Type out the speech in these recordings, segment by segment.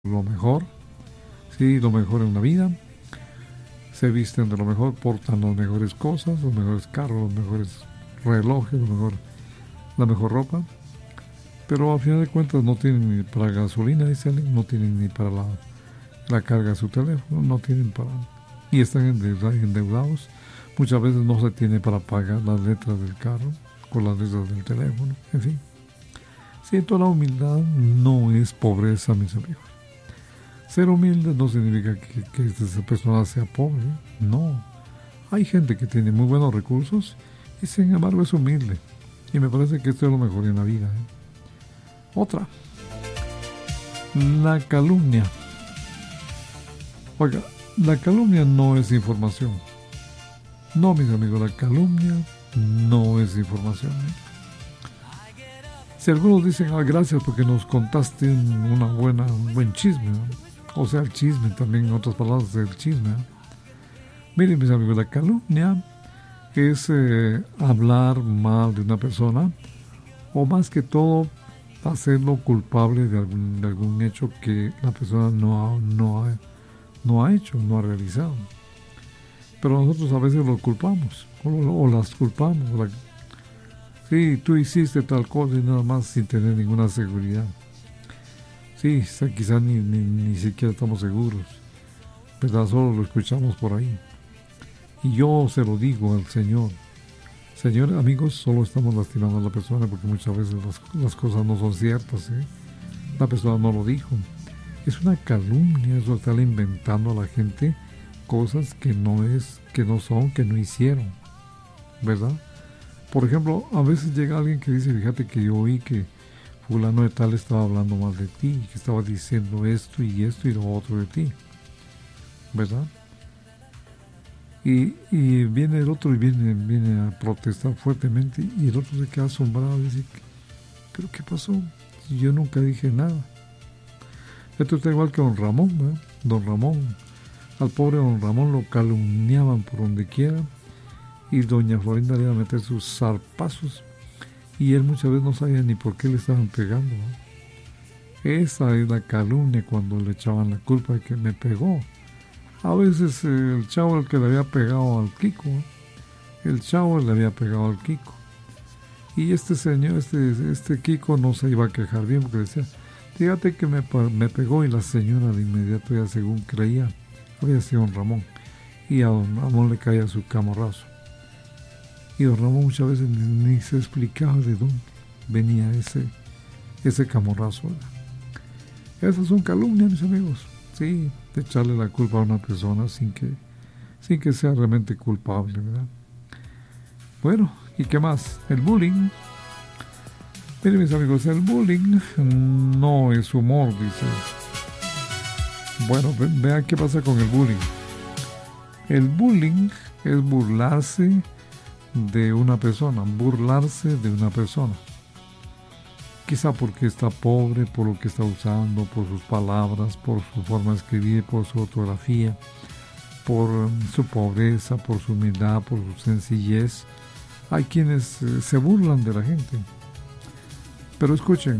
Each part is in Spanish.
lo mejor, sí, lo mejor en la vida, se visten de lo mejor, portan las mejores cosas, los mejores carros, los mejores relojes, la mejor ropa, pero a final de cuentas no tienen ni para gasolina, dicen, no tienen ni para la carga de su teléfono, no tienen para... y están endeudados, muchas veces no se tiene para pagar las letras del carro, con las letras del teléfono, en fin. Sí, toda la humildad no es pobreza, mis amigos. Ser humilde no significa que esa persona sea pobre, no. Hay gente que tiene muy buenos recursos y sin embargo es humilde. Y me parece que esto es lo mejor en la vida. Otra, la calumnia. Oiga, la calumnia no es información. No, mis amigos, la calumnia no es información. Si algunos dicen, gracias porque nos contaste un buen chisme, ¿no? O sea, el chisme también, en otras palabras, el chisme, ¿no? Miren, mis amigos, la calumnia es hablar mal de una persona, o más que todo, hacerlo culpable de algún hecho que la persona no ha hecho, no ha realizado. Pero nosotros a veces lo culpamos, o las culpamos. Sí, tú hiciste tal cosa y nada más sin tener ninguna seguridad. Sí, quizás ni siquiera estamos seguros, ¿verdad? Solo lo escuchamos por ahí. Y yo se lo digo al Señor. Señor, amigos, solo estamos lastimando a la persona porque muchas veces las cosas no son ciertas, ¿eh? La persona no lo dijo. Es una calumnia, eso estar inventando a la gente cosas que no son, que no hicieron, ¿verdad? Por ejemplo, a veces llega alguien que dice, fíjate que yo oí que fulano de tal estaba hablando mal de ti, que estaba diciendo esto y lo otro de ti, ¿verdad? Y viene el otro y viene a protestar fuertemente y el otro se queda asombrado y dice, ¿pero qué pasó? Yo nunca dije nada. Esto está igual que don Ramón, ¿verdad? Don Ramón, al pobre don Ramón lo calumniaban por donde quiera y doña Florinda le iba a meter sus zarpazos y él muchas veces no sabía ni por qué le estaban pegando, ¿no? Esa es la calumnia, cuando le echaban la culpa de que me pegó. A veces el chavo el que le había pegado al Kiko, el chavo le había pegado al Kiko. Y este señor, este Kiko no se iba a quejar bien porque decía, fíjate que me pegó, y la señora de inmediato ya según creía, había sido don Ramón. Y a don Ramón le caía su camorrazo. Y don Ramón muchas veces ni se explicaba de dónde venía ese camorrazo, ¿verdad? Esas son calumnias, mis amigos. Sí, de echarle la culpa a una persona sin que sea realmente culpable, ¿verdad? Bueno, ¿y qué más? El bullying. Miren, mis amigos, el bullying no es humor, dice. Bueno, vean qué pasa con el bullying. El bullying es burlarse de una persona, quizá porque está pobre, por lo que está usando, por sus palabras, por su forma de escribir, por su ortografía, por su pobreza, por su humildad, por su sencillez. Hay quienes se burlan de la gente. Pero escuchen,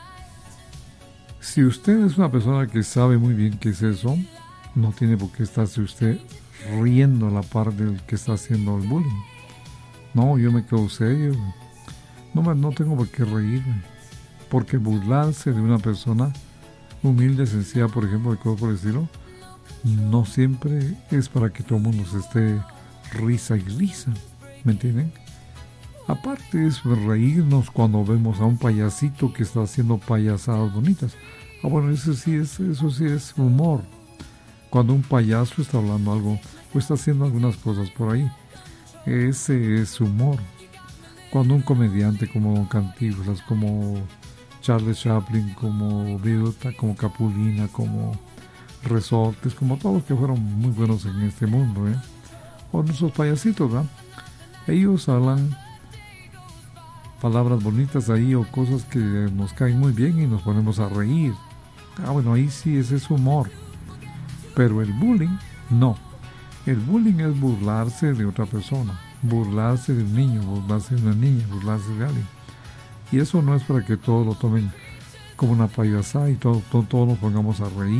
si usted es una persona que sabe muy bien qué es eso, no tiene por qué estarse usted riendo a la par del que está haciendo el bullying. No, yo me quedo serio. No tengo por qué reírme. Porque burlarse de una persona humilde, sencilla, por ejemplo, de cosas por el estilo, no siempre es para que todo el mundo se esté risa y risa. ¿Me entienden? Aparte es reírnos cuando vemos a un payasito que está haciendo payasadas bonitas. Bueno, eso sí es humor. Cuando un payaso está hablando algo o está haciendo algunas cosas por ahí, ese es humor. Cuando un comediante como Don Cantinflas, como Charles Chaplin, como Viruta, como Capulina, como Resortes, como todos los que fueron muy buenos en este mundo, o nuestros payasitos, ¿verdad? Ellos hablan palabras bonitas ahí o cosas que nos caen muy bien y nos ponemos a reír. Bueno, ahí sí ese es humor. Pero el bullying, no. El bullying es burlarse de otra persona, burlarse de un niño, burlarse de una niña, burlarse de alguien. Y eso no es para que todos lo tomen como una payasada y todos nos pongamos a reír.